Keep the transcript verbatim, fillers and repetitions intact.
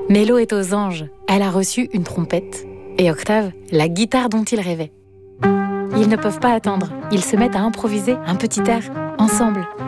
Mélo est aux anges. Elle a reçu une trompette. Et Octave, la guitare dont il rêvait. Ils ne peuvent pas attendre. Ils se mettent à improviser un petit air, ensemble.